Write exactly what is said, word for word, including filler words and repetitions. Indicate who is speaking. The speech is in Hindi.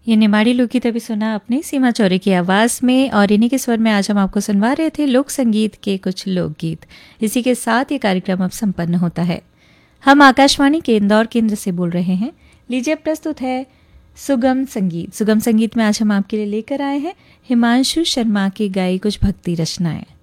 Speaker 1: ये निमाड़ी लोकगीत अभी सुना अपनी सीमा चौरे की आवाज़ में, और इन्हीं के स्वर में आज हम आपको सुनवा रहे थे लोक संगीत के कुछ लोकगीत। इसी के साथ ये कार्यक्रम अब संपन्न होता है। हम आकाशवाणी के इंदौर केंद्र से बोल रहे हैं। लीजिए प्रस्तुत है सुगम संगीत। सुगम संगीत में आज हम आपके लिए लेकर आए हैं हिमांशु शर्मा की गाई कुछ भक्ति रचनाएं।